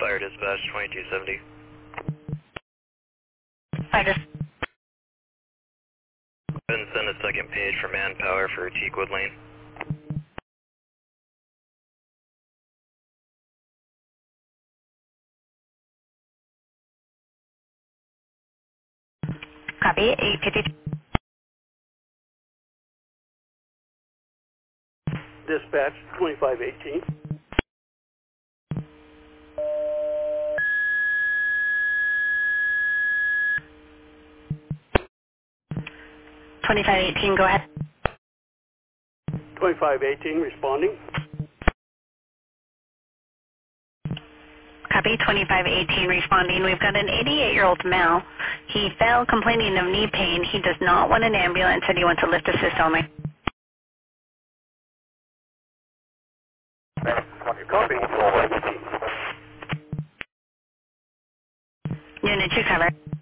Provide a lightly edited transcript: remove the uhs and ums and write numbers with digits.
Fire dispatch 2270. Fire dispatch. And send a second page for manpower for Teakwood Lane. Copy, 850. Dispatch 2518. 2518, go ahead. 2518 responding. Copy, 2518 responding. We've got an 88-year-old male. He fell complaining of knee pain. He does not want an ambulance and he wants a lift assist only. Copy. Unit 2 cover.